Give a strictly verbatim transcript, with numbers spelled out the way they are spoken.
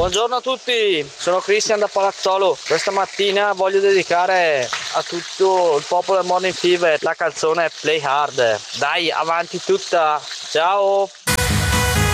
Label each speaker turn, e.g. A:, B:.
A: Buongiorno a tutti, sono Cristian da Palazzolo. Questa mattina voglio dedicare a tutto il popolo del Morning Fever la canzone Play Hard. Dai, avanti tutta, ciao!